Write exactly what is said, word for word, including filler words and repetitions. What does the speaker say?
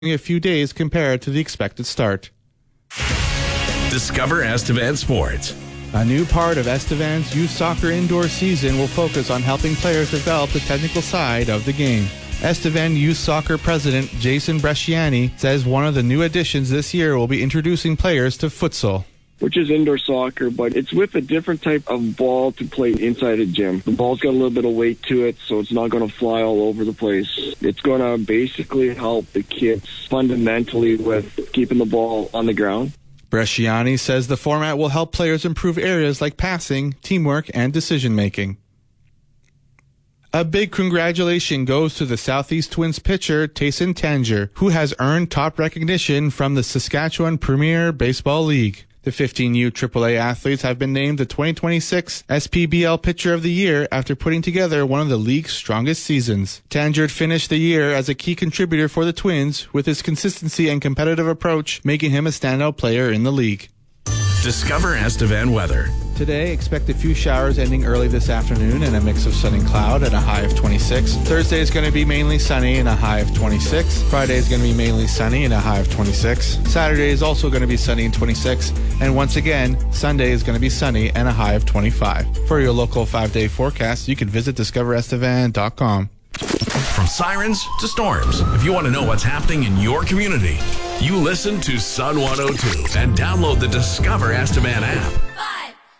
a few days compared to the expected start. Discover Estevan Sports. A new part of Estevan's youth soccer indoor season will focus on helping players develop the technical side of the game. Estevan Youth Soccer President Jason Bresciani says one of the new additions this year will be introducing players to futsal, which is indoor soccer, but it's with a different type of ball to play inside a gym. The ball's got a little bit of weight to it, so it's not going to fly all over the place. It's going to basically help the kids fundamentally with keeping the ball on the ground. Bresciani says the format will help players improve areas like passing, teamwork, and decision-making. A big congratulations goes to the Southeast Twins pitcher Tayson Tanger, who has earned top recognition from the Saskatchewan Premier Baseball League. The fifteen U triple A athletes have been named the twenty twenty-six S P B L Pitcher of the Year after putting together one of the league's strongest seasons. Tanger finished the year as a key contributor for the Twins, with his consistency and competitive approach making him a standout player in the league. Discover Estevan weather. Today, expect a few showers ending early this afternoon and a mix of sun and cloud at a high of twenty-six. Thursday is going to be mainly sunny and a high of twenty-six. Friday is going to be mainly sunny and a high of twenty-six. Saturday is also going to be sunny and twenty-six. And once again, Sunday is going to be sunny and a high of twenty-five. For your local five-day forecast, you can visit discover estevan dot com. From sirens to storms, if you want to know what's happening in your community, you listen to Sun one oh two and download the Discover Estevan app.